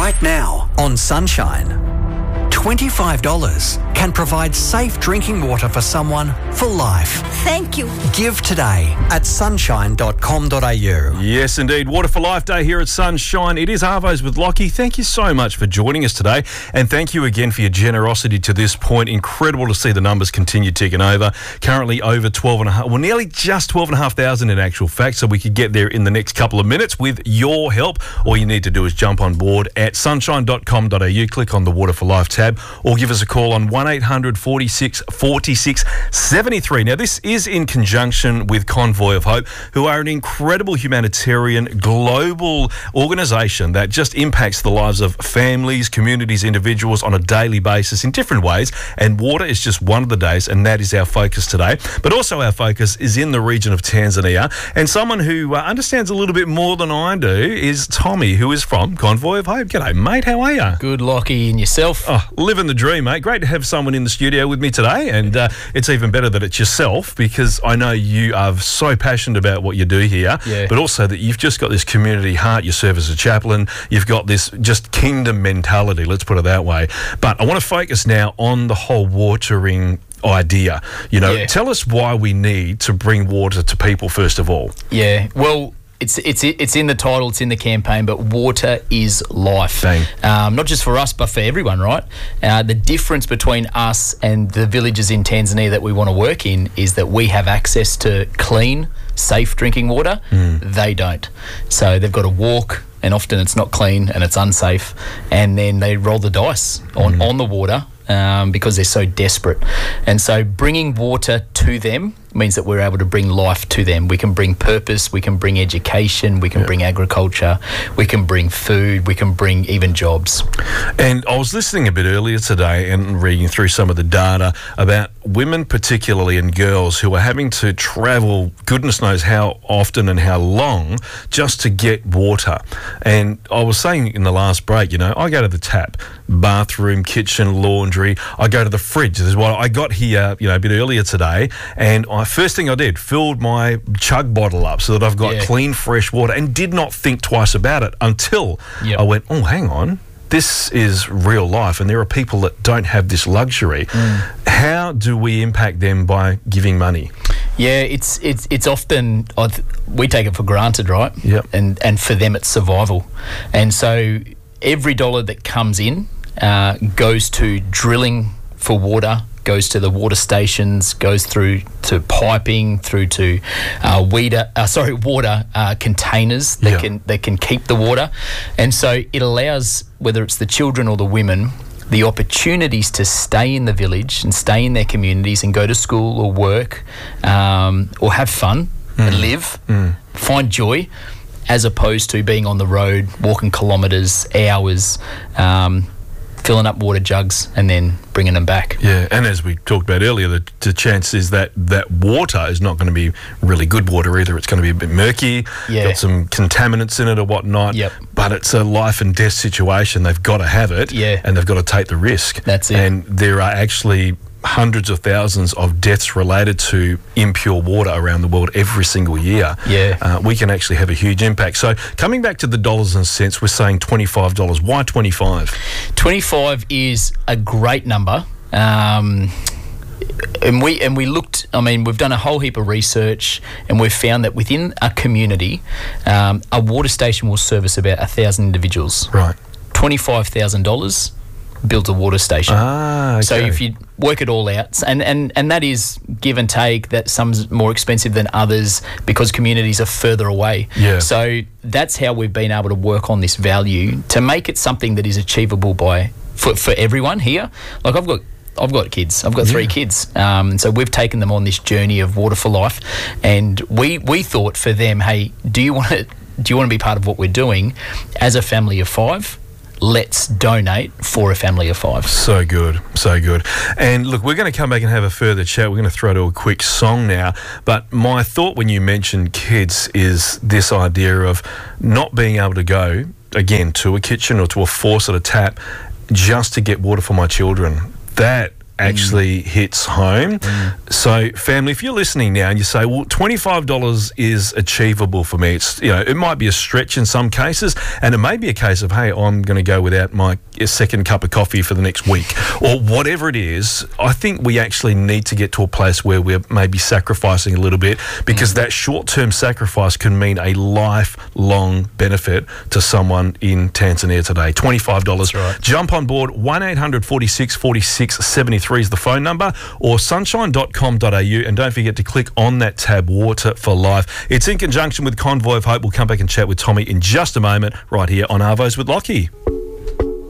Right now on Sunshine, $25 can provide safe drinking water for someone for life. Thank you. Give today at sunshine.com.au. Yes, indeed. Water for Life Day here at Sunshine. It is Arvos with Lockie. Thank you so much for joining us today. And thank you again for your generosity to this point. Incredible to see the numbers continue ticking over. Currently over 12,500, well, nearly just 12,500 in actual fact. So we could get there in the next couple of minutes with your help. All you need to do is jump on board at sunshine.com.au, click on the Water for Life tab, or give us a call on 1800 46 46 73. Now, this is in conjunction with Convoy of Hope, who are an incredible humanitarian global organisation that just impacts the lives of families, communities, individuals on a daily basis in different ways. And water is just one of the days, and that is our focus today. But also our focus is in the region of Tanzania. And someone who understands a little bit more than I do is Tommy, who is from Convoy of Hope. G'day, mate. How are you? Good, Lockie. And yourself? Oh, living the dream, mate. Great to have someone in the studio with me today, and it's even better that it's yourself, because I know you are so passionate about what you do here, but also that you've just got this community heart. You serve as a chaplain. You've got this just kingdom mentality, let's put it that way. But I want to focus now on the whole watering idea. You know, tell us why we need to bring water to people first of all. Yeah, well, It's in the title, it's in the campaign, but water is life. Not just for us, but for everyone, right? The difference between us and the villages in Tanzania that we want to work in is that we have access to clean, safe drinking water. They don't. So they've got to walk, and often it's not clean and it's unsafe, and then they roll the dice on the water because they're so desperate. And so bringing water to them means that we're able to bring life to them. We can bring purpose, we can bring education, we can bring agriculture, we can bring food, we can bring even jobs. And I was listening a bit earlier today and reading through some of the data about women particularly and girls who are having to travel goodness knows how often and how long just to get water. And I was saying in the last break, you know, I go to the tap, bathroom, kitchen, laundry, I go to the fridge. This is why I got here, you know, a bit earlier today, and first thing I did, filled my chug bottle up so that I've got clean, fresh water, and did not think twice about it until I went, oh, hang on, this is real life, and there are people that don't have this luxury. How do we impact them by giving money? Yeah, it's often, we take it for granted, right? And for them it's survival. And so every dollar that comes in goes to drilling for water, goes to the water stations, goes through to piping, through to water containers that can keep the water. And so it allows, whether it's the children or the women, the opportunities to stay in the village and stay in their communities and go to school or work or have fun and live, find joy, as opposed to being on the road, walking kilometres, hours, filling up water jugs and then bringing them back. Yeah, and as we talked about earlier, the chance is that water is not going to be really good water either. It's going to be a bit murky, got some contaminants in it or whatnot, but it's a life and death situation. They've got to have it, and they've got to take the risk. That's it. And there are actually hundreds of thousands of deaths related to impure water around the world every single year. We can actually have a huge impact. So coming back to the dollars and cents, we're saying $25. Why 25? 25 is a great number. And we looked, I mean, we've done a whole heap of research, and we've found that within a community, a water station will service about 1,000 individuals. Right. $25,000 builds a water station. So if you work it all out, and that is give and take, that some's more expensive than others because communities are further away. So that's how we've been able to work on this value to make it something that is achievable for everyone here. Like I've got kids. I've got 3 kids. And so we've taken them on this journey of Water for Life, and we thought for them, hey, do you want to be part of what we're doing as a family of 5? Let's donate for a family of 5. So good, so good. And look, we're going to come back and have a further chat. We're going to throw to a quick song now. But my thought when you mentioned kids is this idea of not being able to go, again, to a kitchen or to a faucet, a tap, just to get water for my children. That actually hits home. So, family, if you're listening now and you say, well, $25 is achievable for me, it's, it might be a stretch in some cases, and it may be a case of, hey, I'm going to go without my second cup of coffee for the next week, or whatever it is. I think we actually need to get to a place where we're maybe sacrificing a little bit, because that short-term sacrifice can mean a lifelong benefit to someone in Tanzania today. $25. That's right. Jump on board. 1-800 46 46 73 is the phone number, or sunshine.com.au, and don't forget to click on that tab, Water for Life. It's in conjunction with Convoy of Hope. We'll come back and chat with Tommy in just a moment right here on Arvos with Lockie.